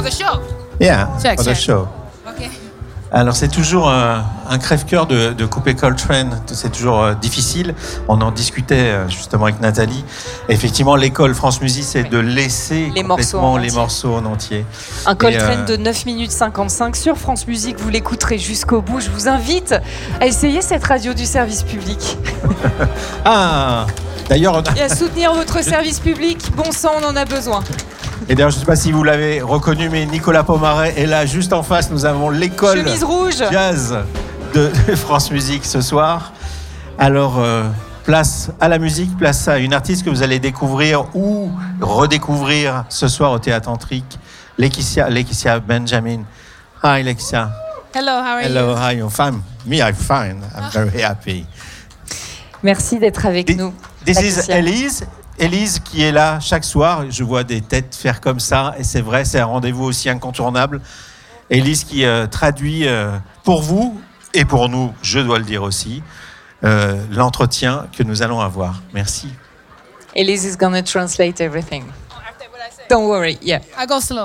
For the show. Yeah, Check, for the check. show. Okay. Alors c'est toujours un crève-cœur de couper Coltrane, c'est toujours difficile. On en discutait justement avec Nathalie. Effectivement, l'école France Musique, c'est de laisser Les complètement les morceaux morceaux en entier. Un Coltrane de 9 minutes 55 sur France Musique, vous l'écouterez jusqu'au bout. Je vous invite à essayer cette radio du service public Ah, d'ailleurs, et à soutenir votre service public. Bon sang, on en a besoin. et d'ailleurs, je ne sais pas si vous l'avez reconnu, mais Nicolas Pomaret est là, juste en face. Nous avons l'école Chemise rouge. jazz de France Musique ce soir. Alors, place à la musique, place à une artiste que vous allez découvrir ou redécouvrir ce soir au Théâtre Antrique, Laetitia Benjamin. Hi, Laetitia. Hello, how are Hello, you? how are you? Fine. Me, I'm fine. I'm very happy. Merci d'être avec nous. This is Laetitia. Élise. Élise qui est là chaque soir. Je vois des têtes faire comme ça. Et c'est vrai, c'est un rendez-vous aussi incontournable. Élise qui traduit pour vous et pour nous, je dois le dire aussi, l'entretien que nous allons avoir. Merci. Elise is gonna translate everything. Don't worry, yeah. I go slow.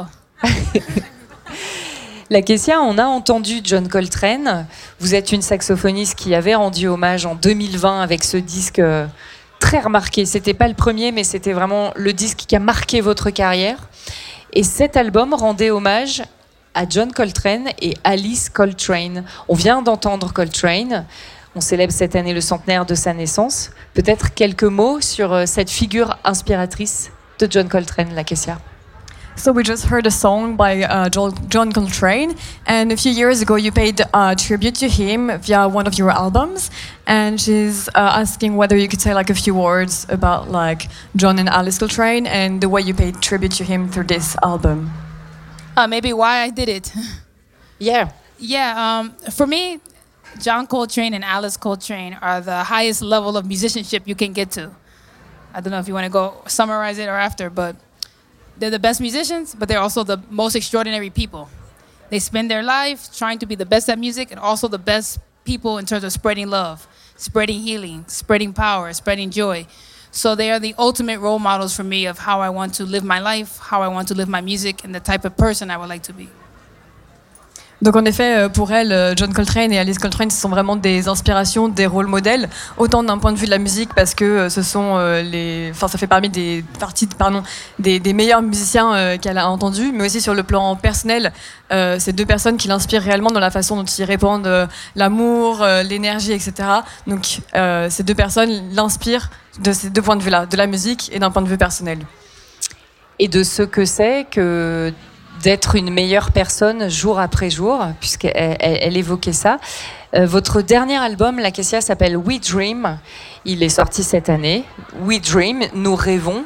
Laetitia, on a entendu John Coltrane. Vous êtes une saxophoniste qui avait rendu hommage en 2020 avec ce disque très remarqué. C'était pas le premier, mais c'était vraiment le disque qui a marqué votre carrière. Et cet album rendait hommage à John Coltrane et Alice Coltrane. On vient d'entendre Coltrane. On célèbre cette année le centenaire de sa naissance. Peut-être quelques mots sur cette figure inspiratrice de John Coltrane, Laetitia. So we just heard a song by John Coltrane, and a few years ago you paid tribute to him via one of your albums, and she's asking whether you could say like a few words about like John and Alice Coltrane and the way you paid tribute to him through this album. Maybe why I did it. Yeah. Yeah, for me, John Coltrane and Alice Coltrane are the highest level of musicianship you can get to. I don't know if you want to go summarize it or after, but they're the best musicians, but they're also the most extraordinary people. They spend their life trying to be the best at music and also the best people in terms of spreading love, spreading healing, spreading power, spreading joy. So they are the ultimate role models for me of how I want to live my life, how I want to live my music, and the type of person I would like to be. Donc en effet, pour elle, John Coltrane et Alice Coltrane, ce sont vraiment des inspirations, des rôles modèles, autant d'un point de vue de la musique parce que ce sont ça fait parmi des meilleurs musiciens qu'elle a entendus, mais aussi sur le plan personnel, c'est deux personnes qui l'inspirent réellement dans la façon dont ils répandent l'amour, l'énergie, etc. Donc ces deux personnes l'inspirent de ces deux points de vue-là, de la musique et d'un point de vue personnel. Et de ce que c'est que d'être une meilleure personne jour après jour, puisqu'elle évoquait ça. Votre dernier album, Laetitia, s'appelle We Dream. Il est sorti cette année. We Dream, nous rêvons.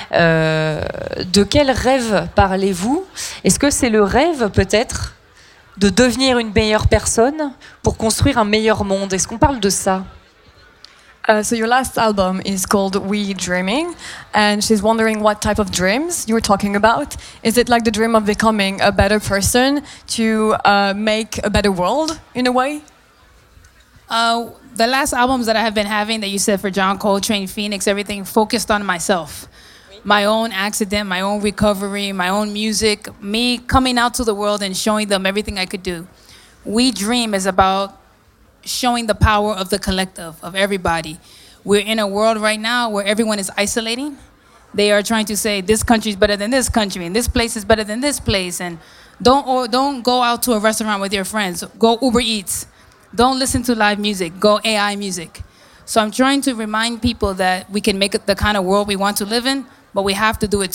De quel rêve parlez-vous ? Est-ce que c'est le rêve, peut-être, de devenir une meilleure personne pour construire un meilleur monde ? Est-ce qu'on parle de ça ? So your last album is called We Dreaming, and she's wondering what type of dreams you were talking about. Is it like the dream of becoming a better person to make a better world in a way? The last albums that I have been having that you said for John Coltrane, Phoenix, everything focused on myself. My own accident, my own recovery, my own music, me coming out to the world and showing them everything I could do. We Dream is about showing the power of the collective, of everybody. We're in a world right now where everyone is isolating. They are trying to say this country is better than this country and this place is better than this place, and don't go out to a restaurant with your friends. Go Uber Eats. Don't listen to live music. Go AI music. So I'm trying to remind people that we can make it the kind of world we want to live in, but we have to do it